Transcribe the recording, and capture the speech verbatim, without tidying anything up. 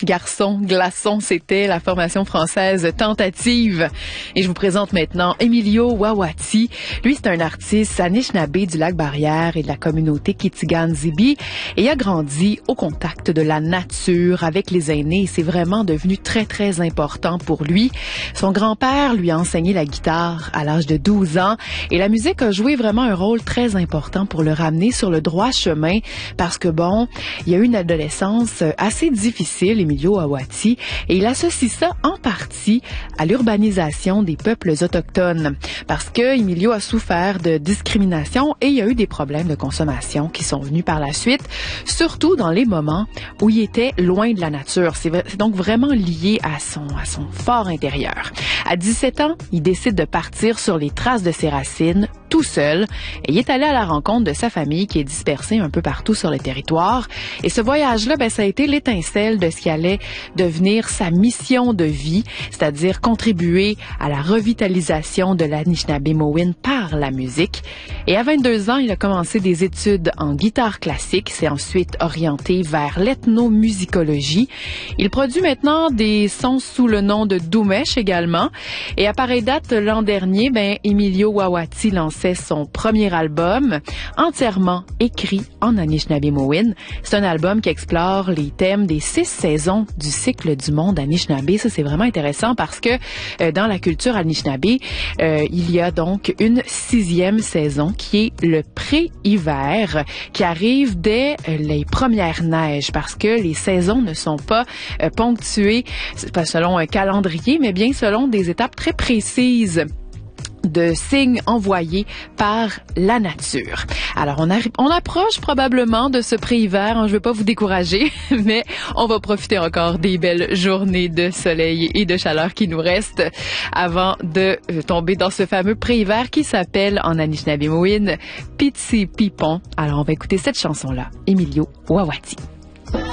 Garçon, glaçon, c'était la formation française Tentative. Et je vous présente maintenant Emilio Wawati. Lui, c'est un artiste Anishinaabe du Lac-Barrière et de la communauté Kitigan-Zibi. Et il a grandi au contact de la nature avec les aînés. C'est vraiment devenu très, très important pour lui. Son grand-père lui a enseigné la guitare à l'âge de douze ans. Et la musique a joué vraiment un rôle très important pour le ramener sur le droit chemin. Parce que, bon, il a eu une adolescence assez difficile, Emilio Wawati, et il associe ça en partie à l'urbanisation des peuples autochtones. Parce que Emilio a souffert de discrimination et il y a eu des problèmes de consommation qui sont venus par la suite, surtout dans les moments où il était loin de la nature. C'est, c'est donc vraiment lié à son, à son fort intérieur. À dix-sept ans, il décide de partir sur les traces de ses racines, tout seul, et il est allé à la rencontre de sa famille qui est dispersée un peu partout sur le territoire. Et ce voyage-là, ben, ça a été l'étincelle de ce qui allait devenir sa mission de vie, c'est-à-dire contribuer à la revitalisation de l'Anishinaabe-Mowin par la musique. Et à vingt-deux ans, il a commencé des études en guitare classique, s'est ensuite orienté vers l'ethnomusicologie. Il produit maintenant des sons sous le nom de Doumesh également. Et à pareille date, l'an dernier, ben, Emilio Wawati lançait son premier album, entièrement écrit en Anishinaabe-Mowin. C'est un album qui explore les thèmes des six saisons du cycle du monde Anishinaabe. Ça, c'est vraiment intéressant parce que euh, dans la culture Anishinaabe, euh, il y a donc une sixième saison qui est le pré-hiver, qui arrive dès euh, les premières neiges parce que les saisons ne sont pas euh, ponctuées pas selon un calendrier, mais bien selon des étapes très précises de signes envoyés par la nature. Alors, on, arrive, on approche probablement de ce pré-hiver. Hein, je ne veux pas vous décourager, mais on va profiter encore des belles journées de soleil et de chaleur qui nous restent avant de tomber dans ce fameux pré-hiver qui s'appelle en Anishinaabe-Mowin Pitsi Pipon. Alors, on va écouter cette chanson-là, Emilio Wawati.